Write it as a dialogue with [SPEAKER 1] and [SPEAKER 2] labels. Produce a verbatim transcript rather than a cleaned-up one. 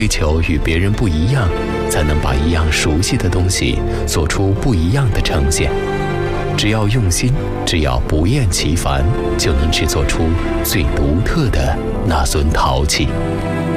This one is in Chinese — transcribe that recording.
[SPEAKER 1] 追求与别人不一样，才能把一样熟悉的东西做出不一样的呈现。只要用心，只要不厌其烦，就能制作出最独特的那尊陶器。